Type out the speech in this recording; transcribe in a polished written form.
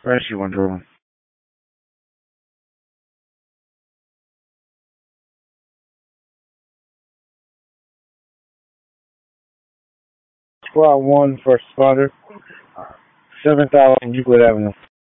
Friendship 121. Squad 1, first responder, 7,000 Euclid Avenue.